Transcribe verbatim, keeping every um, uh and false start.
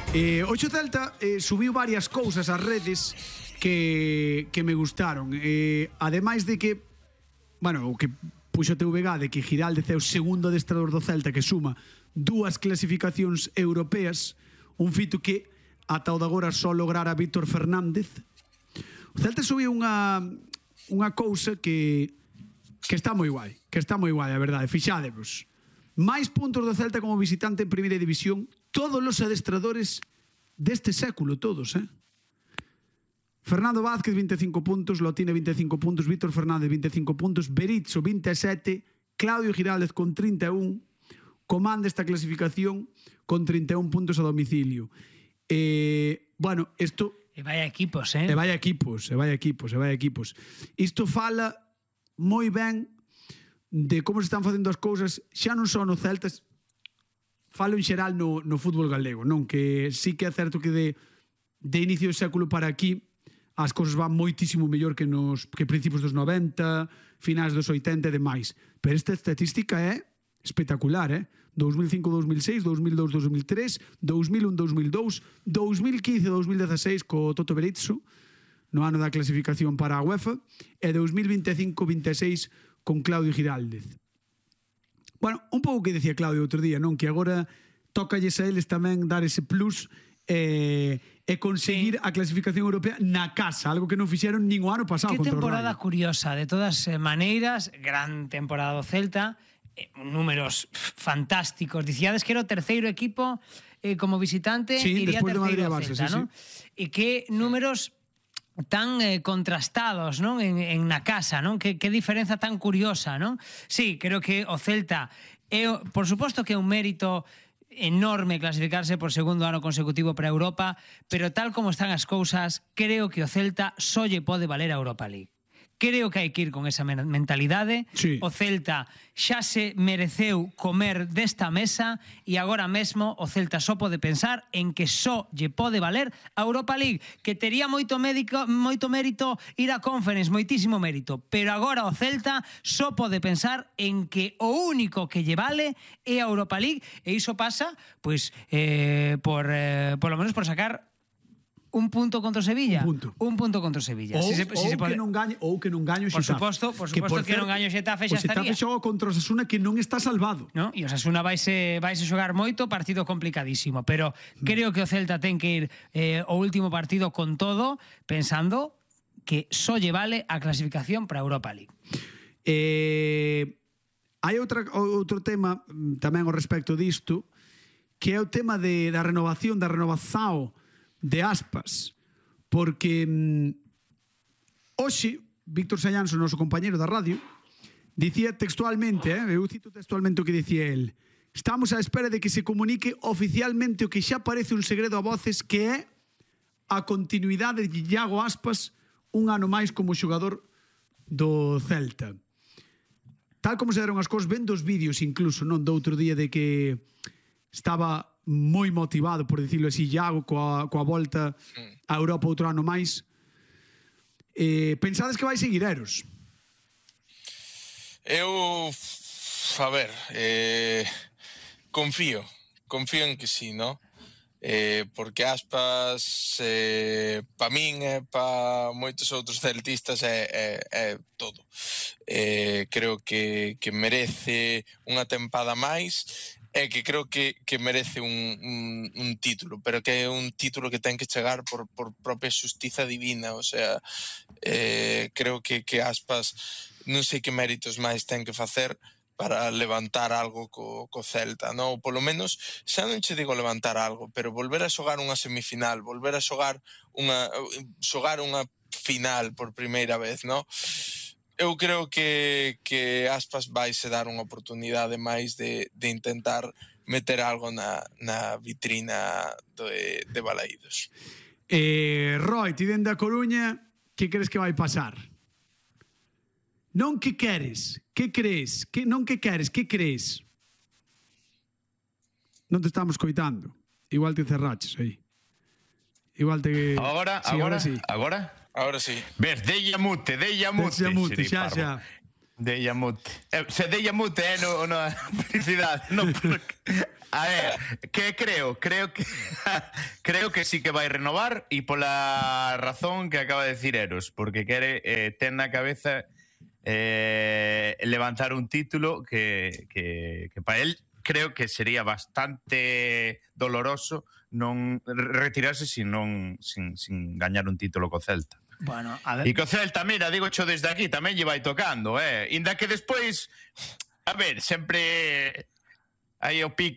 Eh, ocho Celta eh, subiu varias cousas ás redes que, que me gustaron. Eh, ademais de que, bueno, o que puxo T V G de que Giraldez é o segundo adestrador do Celta que suma dúas clasificacións europeas, un fito que ata o de agora só lograra Víctor Fernández. O Celta subiu unha unha cousa que que está moi guai, que está moi guai, a verdade. Fixádevos. Máis puntos do Celta como visitante en Primeira División, todos os adestradores deste século, todos, eh? Fernando Vázquez, vinte e cinco puntos, Lotine, vinte e cinco puntos, Víctor Fernández, vinte e cinco puntos, Berizzo, vinte e sete, Claudio Giraldez con trinta e un, comanda esta clasificación con trinta e un puntos a domicilio. Eh, bueno, isto... E vai a equipos, eh? E vai a equipos, e vai a equipos, e vai a equipos. Isto fala moi ben de como se están facendo as cousas, xa non só no Celta, falo en xeral no, no fútbol galego, non? Que sí que é certo que de, de inicio do século para aquí as cousas van moitísimo mellor que nos que principios dos noventa, finais dos oitenta e demais. Pero esta estatística é espectacular, eh? dos mil cinco, dos mil seis, dos mil dous, dos mil tres, dos mil un, dos mil dous, dos mil quince, dos mil dieciséis co Toto Berizzo no ano da clasificación para a UEFA e dos mil veinticinco, veintiséis con Claudio Giraldez. Bueno, un pouco que decía Claudio outro día, non? Que agora tócalles a eles tamén dar ese plus e, e conseguir sí. a clasificación europea na casa, algo que non fixeron nin o ano pasado. Que temporada curiosa, de todas maneiras, gran temporada do Celta, eh, números fantásticos. Dicíades que era o terceiro equipo eh, como visitante, sí, iría despois de Madrid terceiro a Barça, Celta, sí, ¿no? sí. E que números tan eh, contrastados, non? En, en na casa, non? Que, que diferenza tan curiosa, non? Sí, creo que o Celta é, por suposto que é un mérito enorme clasificarse por segundo ano consecutivo para Europa, pero tal como están as cousas, creo que o Celta só lle pode valer a Europa League. Creo que hai que ir con esa mentalidade. Sí. O Celta xa se mereceu comer desta mesa e agora mesmo o Celta só pode pensar en que só lle pode valer a Europa League, que tería moito médico, moito mérito ir a Conference, moitísimo mérito, pero agora o Celta só pode pensar en que o único que lle vale é a Europa League, e iso pasa pois eh, por, eh, por lo menos por sacar un punto contra o Sevilla. Un punto. Un punto contra o Sevilla. Ou, si se, ou, si se pode... que non gañe, ou que non gaño o Por Xetafe. suposto, por suposto que, que non gaño o Xetafe xa estaría. O Xetafe xoga contra o Osasuna que non está salvado. No? E o Osasuna vaise, vaise xogar moito, partido complicadísimo, pero mm. creo que o Celta ten que ir eh, o último partido con todo, pensando que só lle vale a clasificación para a Europa League. Eh, hai outra, outro tema tamén ao respecto disto, que é o tema de, da renovación, da renovación de Aspas, porque mm, hoxe Víctor Sayanso, noso compañero da radio, dicía textualmente, eh, eu cito textualmente o que dicía el: estamos á espera de que se comunique oficialmente o que xa parece un segredo a voces, que é a continuidade de Iago Aspas un ano máis como xogador do Celta. Tal como se deron as cousas, vendo os vídeos incluso, non, do outro día, de que estaba moi motivado, por dicirlo así, Iago coa, coa volta a Europa outro ano máis. Eh, pensades que vai seguir Eros? Eu, a ver, eh, confío, confío en que sí, ¿no? Eh, porque Aspas, eh, pa min e pa moitos outros celtistas é, é, é todo. Eh, creo que, que merece unha tempada máis, é que creo que, que merece un, un, un título, pero que é un título que ten que chegar por, por propia xustiza divina. O sea, eh, creo que, que Aspas non sei que méritos máis ten que facer para levantar algo co, co Celta, non? Ou polo menos, xa non che digo levantar algo, pero volver a xogar unha semifinal, volver a xogar unha, xogar unha final por primeira vez, non? Eu creo que, que Aspas vai se dar unha oportunidade máis de, de intentar meter algo na, na vitrina de, de Balaídos. Eh, Roy, ti dende a Coruña, que crees que vai pasar? Non que queres, que crees? Que, non que queres, que crees? Non te estamos coitando. Igual te cerraches aí. Igual te... Agora, sí, agora, sí. agora... Ahora sí. Ves, deia mute, deia mute. Deia mute, xa, xa. Deia mute. Eh, se deia mute, eh, no, no, felicidade, non porque... A ver, que creo, creo que creo que sí que vai renovar e pola razón que acaba de decir Eros, porque quere eh, ten na cabeza eh, levantar un título que, que, que para él creo que sería bastante doloroso non retirarse sin non sin, sin gañar un título co Celta. Bueno, a ver. E co Celta, mira, digo cho desde aquí, tamén lle vai tocando, eh. Inda que despois, a ver, sempre hai o pique